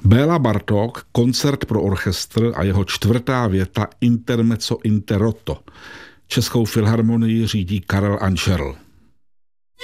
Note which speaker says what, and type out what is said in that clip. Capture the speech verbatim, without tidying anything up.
Speaker 1: Béla Bartók, koncert pro orchestr a jeho čtvrtá věta Intermezzo Interrotto. Českou filharmonii řídí Karel Ančerl.